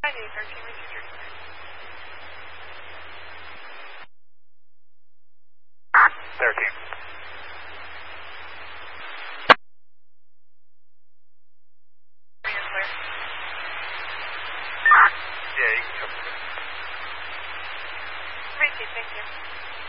I need 13 received your clear. 13. You're clear. Yeah, you can come through. Received, thank you.